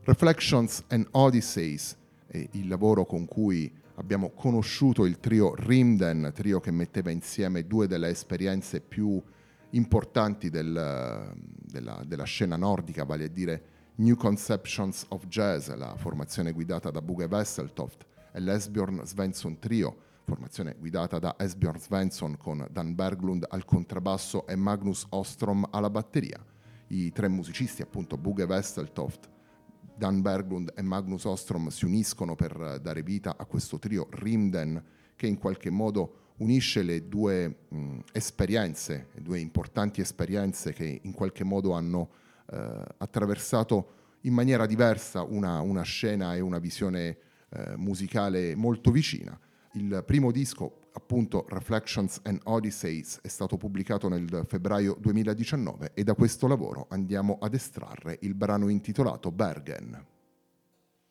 Reflections and Odysseys è il lavoro con cui abbiamo conosciuto il trio Rhymden, trio che metteva insieme due delle esperienze più importanti della scena nordica, vale a dire New Conceptions of Jazz, la formazione guidata da Bugge Wesseltoft, e l'Esbjörn Svensson Trio, formazione guidata da Esbjörn Svensson con Dan Berglund al contrabbasso e Magnus Ostrom alla batteria. I tre musicisti, appunto Bugge Wesseltoft, Dan Berglund e Magnus Ostrom, si uniscono per dare vita a questo trio Rhymden, che in qualche modo unisce le due esperienze, le due importanti esperienze che in qualche modo hanno attraversato in maniera diversa una scena e una visione musicale molto vicina. Il primo disco, appunto Reflections and Odysseys, è stato pubblicato nel febbraio 2019 e da questo lavoro andiamo ad estrarre il brano intitolato Bergen.